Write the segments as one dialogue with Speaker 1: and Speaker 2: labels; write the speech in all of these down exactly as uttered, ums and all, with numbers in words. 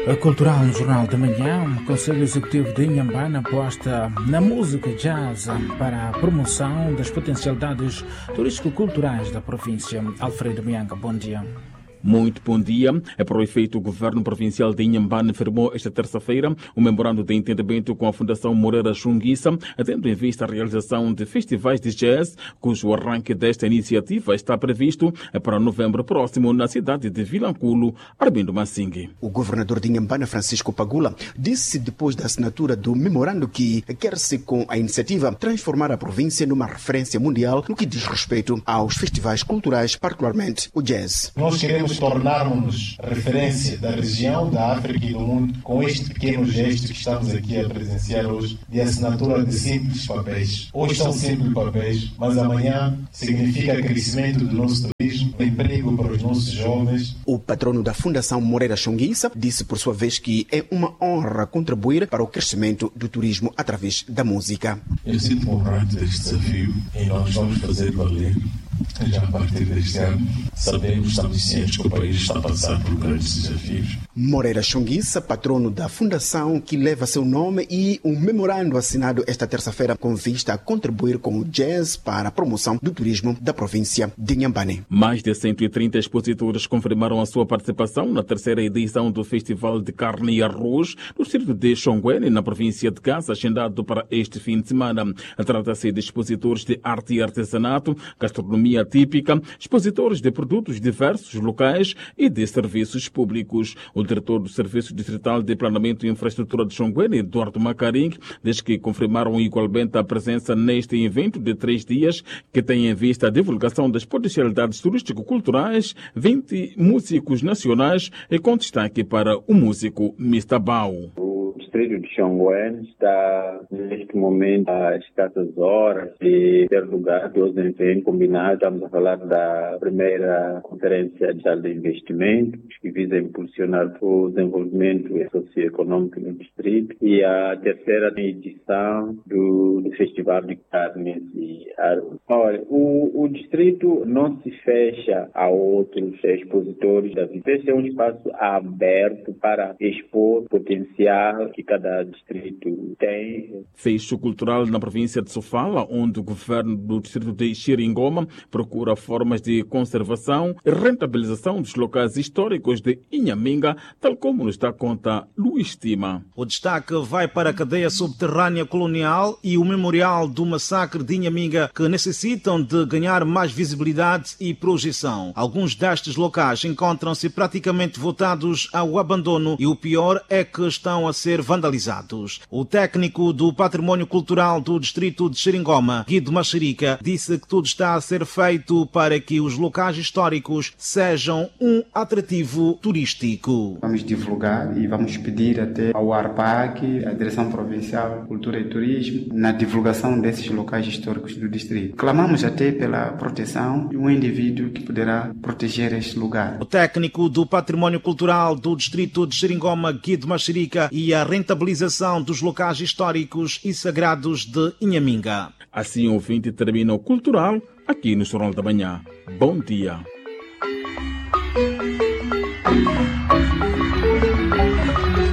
Speaker 1: Cultural no Jornal da Manhã, o Conselho Executivo de Inhambane aposta na música jazz para a promoção das potencialidades turístico-culturais da província. Alfredo Mianga, bom dia.
Speaker 2: Muito bom dia. Para o efeito, o Governo Provincial de Inhambane firmou esta terça-feira um memorando de entendimento com a Fundação Moreira Xunguissa, tendo em vista a realização de festivais de jazz, cujo arranque desta iniciativa está previsto para novembro próximo na cidade de Vilanculo. Armindo Massingue.
Speaker 3: O governador de Inhambane, Francisco Pagula, disse depois da assinatura do memorando que quer-se, com a iniciativa, transformar a província numa referência mundial no que diz respeito aos festivais culturais, particularmente o jazz.
Speaker 4: Nós queremos tornarmos referência da região, da África e do mundo com este pequeno gesto que estamos aqui a presenciar hoje de assinatura de simples papéis. Hoje são simples papéis, mas amanhã significa crescimento do nosso turismo, emprego para os nossos jovens.
Speaker 3: O patrono da Fundação Moreira Xunguissa disse por sua vez que é uma honra contribuir para o crescimento do turismo através da música.
Speaker 5: Eu sinto-me honrado deste desafio e nós vamos fazer valer. Já a partir deste ano, sabemos, estamos cientes que o país está a passar por grandes desafios.
Speaker 3: Moreira Xunguissa, patrono da fundação que leva seu nome, e um memorando assinado esta terça-feira com vista a contribuir com o jazz para a promoção do turismo da província de Inhambane.
Speaker 2: Mais de cento e trinta expositores confirmaram a sua participação na terceira edição do Festival de Carne e Arroz no distrito de Xonguene, na província de Gaza, agendado para este fim de semana. Trata-se de expositores de arte e artesanato, gastronomia típica, expositores de produtos diversos locais e de serviços públicos. O diretor do Serviço Distrital de Planeamento e Infraestrutura de Xonguene, Eduardo Macaring, diz que confirmaram igualmente a presença neste evento de três dias que tem em vista a divulgação das potencialidades turístico-culturais, vinte músicos nacionais e com destaque para o músico Mistabau.
Speaker 6: O distrito de Xonguene está, neste momento, a escassas horas de ter lugar dos eventos combinados. Estamos a falar da primeira Conferência de Investimentos, que visa impulsionar o desenvolvimento socioeconômico no distrito, e a terceira edição do, do Festival de Carnes e Arroz. Olha, o, o distrito não se fecha a outros expositores da vida. Esse é um espaço aberto para expor o potencial que cada distrito tem.
Speaker 2: Fecho cultural na província de Sofala, onde o governo do distrito de Xiringoma procura formas de conservação e rentabilização dos locais históricos de Inhaminga, tal como nos dá conta Luís Tima.
Speaker 7: O destaque vai para a cadeia subterrânea colonial e o memorial do massacre de Inhaminga, que necessitam de ganhar mais visibilidade e projeção. Alguns destes locais encontram-se praticamente votados ao abandono e o pior é que estão a ser vandalizados. O técnico do Património Cultural do distrito de Xiringoma, Guido Macherica, disse que tudo está a ser feito para que os locais históricos sejam um atrativo turístico.
Speaker 8: Vamos divulgar e vamos pedir até ao ARPAC, a Direção Provincial de Cultura e Turismo, na divulgação desses locais históricos do distrito. Clamamos até pela proteção de um indivíduo que poderá proteger este lugar.
Speaker 7: O técnico do Património Cultural do distrito de Xiringoma, Guido Macherica, e a rentabilização dos locais históricos e sagrados de Inhaminga.
Speaker 2: Assim, o ouvinte termina o cultural aqui no Jornal da Manhã. Bom dia.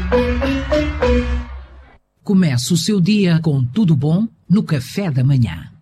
Speaker 9: Comece o seu dia com tudo bom no café da manhã.